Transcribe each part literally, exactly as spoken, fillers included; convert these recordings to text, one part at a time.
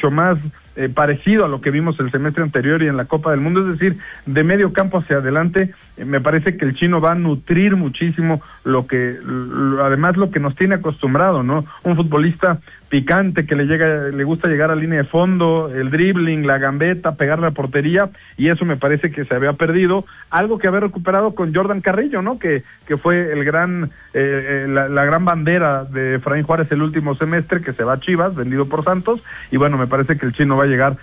mucho más eh, parecido a lo que vimos el semestre anterior y en la Copa del Mundo, es decir, de medio campo hacia adelante, eh, me parece que el chino va a nutrir muchísimo lo que, lo, además lo que nos tiene acostumbrado, ¿no? Un futbolista picante que le llega, le gusta llegar a línea de fondo, el dribbling, la gambeta, pegar la portería, y eso me parece que se había perdido, algo que había recuperado con Jordan Carrillo, ¿no? Que, que fue el gran, eh, la, la gran bandera de Efraín Juárez el último semestre, que se va a Chivas, vendido por Santos, y bueno, me parece que el chino va a llegar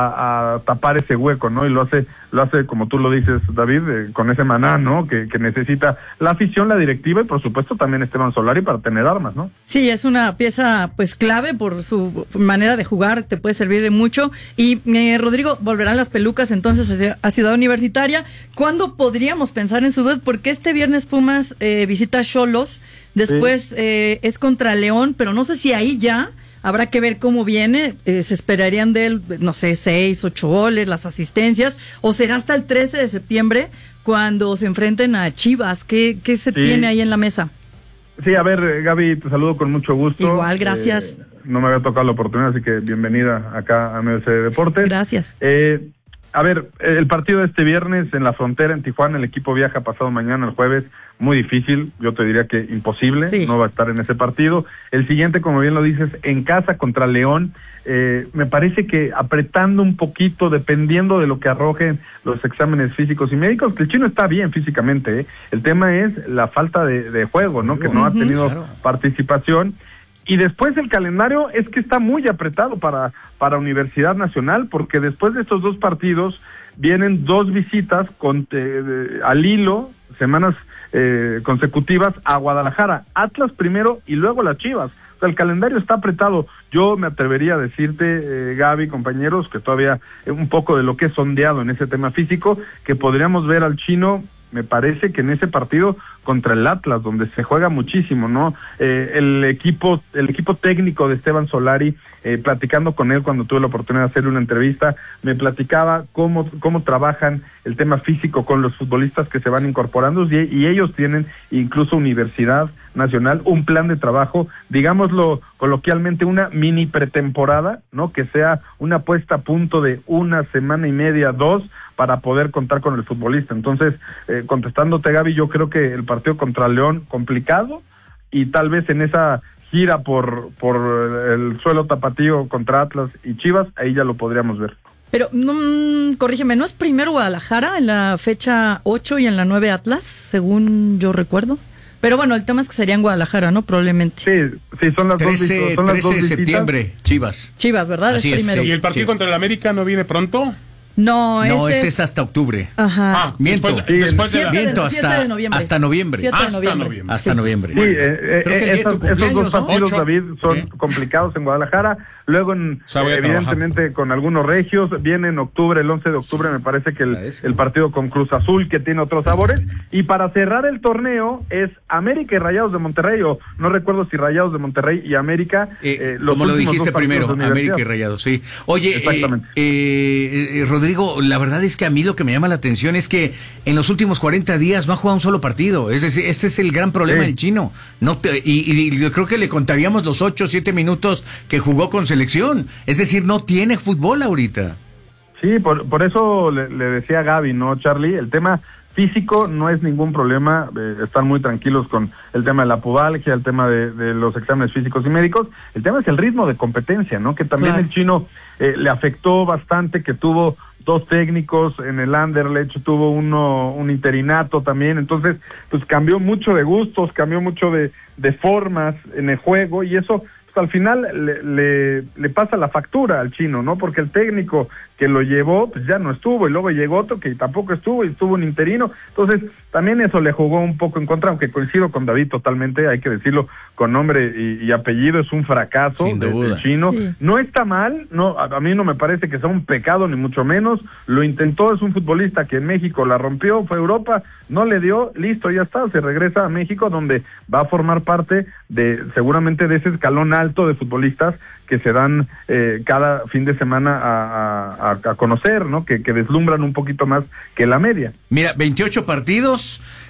a, a tapar ese hueco, ¿no? Y lo hace, lo hace como tú lo dices, David, eh, con ese maná, ¿no? Que, que necesita la afición, la directiva y por supuesto también Esteban Solari para tener armas, ¿no? Sí, es una pieza pues clave por su manera de jugar, te puede servir de mucho. Y eh, Rodrigo, volverán las pelucas entonces a Ciudad Universitaria. ¿Cuándo podríamos pensar en su debut? Porque este viernes Pumas eh, visita a Xolos, después sí. eh, es contra León, pero no sé si ahí ya habrá que ver cómo viene, eh, se esperarían de él, no sé, seis, ocho goles, las asistencias, o será hasta el trece de septiembre cuando se enfrenten a Chivas. ¿Qué, qué se sí. tiene ahí en la mesa? Sí, a ver, Gaby, te saludo con mucho gusto. Igual, gracias. Eh, no me había tocado la oportunidad, así que bienvenida acá a M B C Deportes. Gracias. Eh, a ver, el partido de este viernes en la frontera, en Tijuana, el equipo viaja pasado mañana, el jueves, muy difícil, yo te diría que imposible, sí. no va a estar en ese partido. El siguiente, como bien lo dices, en casa contra León, eh, me parece que apretando un poquito, dependiendo de lo que arrojen los exámenes físicos y médicos, que el chino está bien físicamente, ¿eh? El tema es la falta de, de juego, ¿no? Que no uh-huh, ha tenido claro. participación. Y después el calendario es que está muy apretado para, para Universidad Nacional, porque después de estos dos partidos vienen dos visitas con, eh, al hilo, semanas eh, consecutivas a Guadalajara, Atlas primero y luego las Chivas. O sea, el calendario está apretado. Yo me atrevería a decirte, eh, Gaby, compañeros, que todavía eh, un poco de lo que he sondeado en ese tema físico, que podríamos ver al chino, me parece que en ese partido contra el Atlas, donde se juega muchísimo, ¿no? Eh, el equipo el equipo técnico de Esteban Solari, eh, platicando con él cuando tuve la oportunidad de hacerle una entrevista, me platicaba cómo cómo trabajan el tema físico con los futbolistas que se van incorporando, y, y ellos tienen, incluso Universidad Nacional, un plan de trabajo, digámoslo coloquialmente, una mini pretemporada, ¿no? Que sea una puesta a punto de una semana y media, dos, para poder contar con el futbolista. Entonces, eh, contestándote, Gaby, yo creo que el partido contra León complicado, y tal vez en esa gira por por el suelo tapatío contra Atlas y Chivas, ahí ya lo podríamos ver. Pero, no, corrígeme, ¿no es primero Guadalajara en la fecha ocho y en la nueve Atlas, según yo recuerdo? Pero bueno, el tema es que sería en Guadalajara, ¿no? Probablemente. Sí, sí, son las trece, dos, son las dos trece de septiembre, Chivas. Chivas, ¿verdad? Así es es, primero. sí. ¿Y el partido sí. contra el América no viene pronto? No, no ese ese es hasta octubre. Ajá. Ah, miento. Después, sí, después de la... miento, hasta, de noviembre. hasta noviembre. siete de hasta noviembre. noviembre. Hasta sí. noviembre. Sí, eh, eh, esos, esos dos partidos, ¿no? David, son ¿Sí? complicados en Guadalajara. Luego, en, o sea, eh, evidentemente, trabajar. con algunos regios. Viene en octubre, el once de octubre, sí. me parece que el, el partido con Cruz Azul, que tiene otros sabores. Y para cerrar el torneo es América y Rayados de Monterrey, o no recuerdo si Rayados de Monterrey y América. Eh, eh, los como lo dijiste primero, de América y Rayados, sí. Oye, eh, eh, eh, Rodrigo, la verdad es que a mí lo que me llama la atención es que en los últimos cuarenta días no ha jugado un solo partido. Es decir, ese es el gran problema del sí. chino. No te, y, y yo creo que le contaríamos los ocho o siete minutos que jugó con selección. Es decir, no tiene fútbol ahorita. Sí, por, por eso le, le decía a Gaby, ¿no, Charlie? El tema físico no es ningún problema, eh, están muy tranquilos con el tema de la pubalgia, el tema de, de los exámenes físicos y médicos. El tema es el ritmo de competencia, ¿no? Que también claro. el chino eh, le afectó bastante, que tuvo dos técnicos en el Anderlecht, tuvo uno un interinato también, entonces pues cambió mucho de gustos, cambió mucho de, de formas en el juego, y eso pues, al final le, le, le pasa la factura al chino, ¿no? Porque el técnico que lo llevó, pues ya no estuvo, y luego llegó otro que tampoco estuvo, y estuvo un interino, entonces también eso le jugó un poco en contra, aunque coincido con David totalmente, hay que decirlo con nombre y, y apellido, es un fracaso del chino, sí. no está mal, no, a, a mí no me parece que sea un pecado, ni mucho menos, lo intentó, es un futbolista que en México la rompió, fue a Europa, no le dio, listo, ya está, se regresa a México, donde va a formar parte de, seguramente de ese escalón alto de futbolistas que se dan eh, cada fin de semana a, a, a conocer, ¿no? Que, que deslumbran un poquito más que la media. Mira, veintiocho partidos,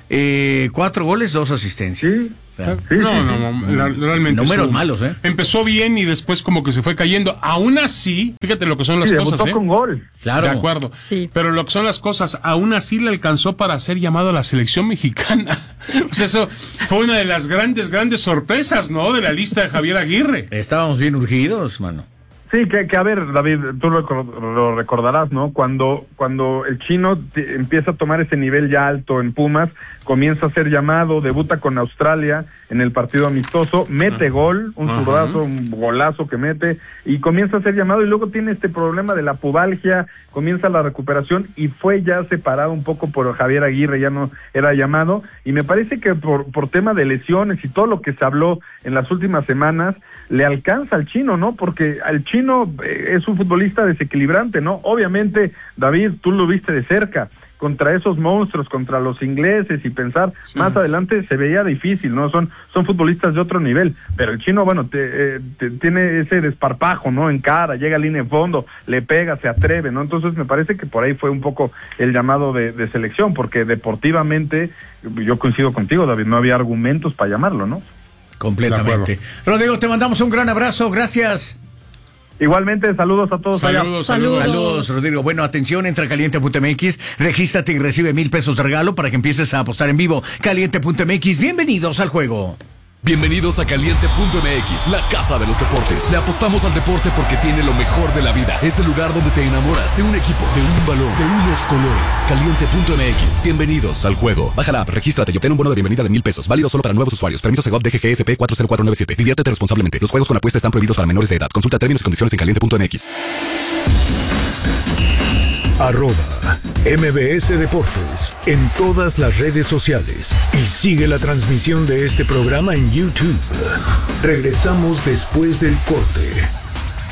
eh, cuatro goles, dos asistencias. Sí. O sea, sí, no, no, no, la, realmente. Números su, malos, ¿eh? Empezó bien y después como que se fue cayendo. Aún así, fíjate lo que son las sí, cosas, debutó ¿eh? con gol. Claro. De acuerdo. Sí. Pero lo que son las cosas, aún así le alcanzó para ser llamado a la selección mexicana. O sea, eso fue una de las grandes, grandes sorpresas, ¿no? De la lista de Javier Aguirre. Estábamos bien urgidos, mano. Sí, que, que a ver, David, tú lo, lo recordarás, ¿no? Cuando cuando el chino te, empieza a tomar ese nivel ya alto en Pumas, comienza a ser llamado, debuta con Australia en el partido amistoso, mete gol, un Ajá. zurdazo, un golazo que mete, y comienza a ser llamado, y luego tiene este problema de la pubalgia, comienza la recuperación, y fue ya separado un poco por Javier Aguirre, ya no era llamado, y me parece que por, por tema de lesiones y todo lo que se habló en las últimas semanas, le alcanza al chino, ¿no? Porque al chino eh, es un futbolista desequilibrante, ¿no? Obviamente, David, tú lo viste de cerca, contra esos monstruos, contra los ingleses, y pensar sí. más adelante se veía difícil, ¿no? Son son futbolistas de otro nivel, pero el chino, bueno, te, eh, te, tiene ese desparpajo, ¿no? En cara, llega a línea de fondo, le pega, se atreve, ¿no? Entonces me parece que por ahí fue un poco el llamado de, de selección, porque deportivamente, yo coincido contigo, David, no había argumentos para llamarlo, ¿no? Completamente. Rodrigo, te mandamos un gran abrazo, gracias. Igualmente, saludos a todos allá. Saludos, saludos. Saludos, Rodrigo. Bueno, atención, entra a caliente punto m x, regístrate y recibe mil pesos de regalo para que empieces a apostar en vivo. caliente punto m x, bienvenidos al juego. Bienvenidos a caliente punto m x, la casa de los deportes. Le apostamos al deporte porque tiene lo mejor de la vida. Es el lugar donde te enamoras de un equipo, de un balón, de unos colores. caliente punto m x, bienvenidos al juego. Baja la app, regístrate y obtén un bono de bienvenida de mil pesos. Válido solo para nuevos usuarios. Permiso Segov D G G S P cuatro cero cuatro nueve siete. Diviértete responsablemente. Los juegos con apuesta están prohibidos para menores de edad. Consulta términos y condiciones en caliente punto m x. Arroba M B S Deportes en todas las redes sociales y sigue la transmisión de este programa en YouTube. Regresamos después del corte.